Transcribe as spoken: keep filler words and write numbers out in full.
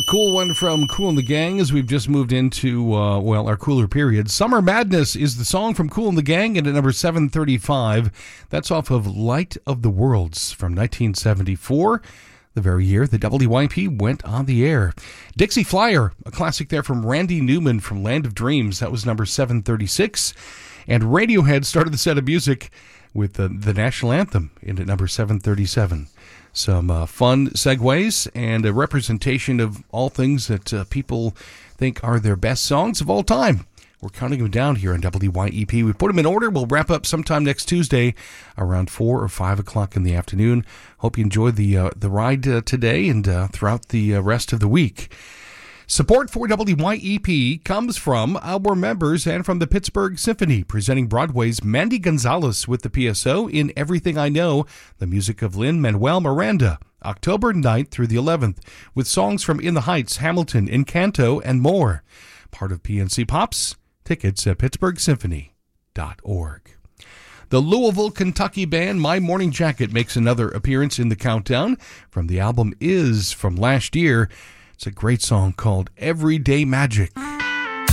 cool one from Kool and the Gang as we've just moved into, uh, well, our cooler period. Summer Madness is the song from Kool and the Gang, and at number seven thirty-five, that's off of Light of the Worlds from nineteen seventy-four, the very year the W Y P went on the air. Dixie Flyer, a classic there from Randy Newman from Land of Dreams, that was number seven thirty-six. And Radiohead started the set of music with the, the national anthem in at number seven thirty-seven. Some uh, fun segues and a representation of all things that uh, people think are their best songs of all time. We're counting them down here on W Y E P. We put them in order. We'll wrap up sometime next Tuesday around four or five o'clock in the afternoon. Hope you enjoyed the uh, the ride uh, today and uh, throughout the uh, rest of the week. Support for W Y E P comes from our members and from the Pittsburgh Symphony, presenting Broadway's Mandy Gonzalez with the P S O in Everything I Know, the music of Lin-Manuel Miranda, October ninth through the eleventh, with songs from In the Heights, Hamilton, Encanto, and more. Part of P N C Pops. Tickets at pittsburgh symphony dot org. The Louisville, Kentucky band My Morning Jacket makes another appearance in the countdown from the album Is from last year. It's a great song called Everyday Magic.